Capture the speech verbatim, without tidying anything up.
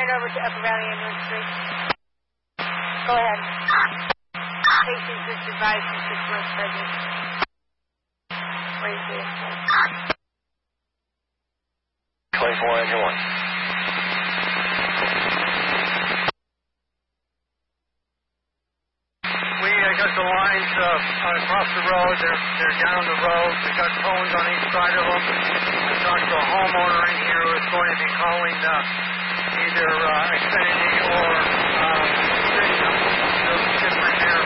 it over to Upper Valley Ambulance Street. Go ahead. Patient just advised you six months pregnant. Where you see it? twenty-four engine one. We uh, got the lines uh, across the road. They're, they're down the road. We got cones on each side of them. I talked to a homeowner in here who is going to be calling uh, either uh, Xfinity or uh, Cigna to get repair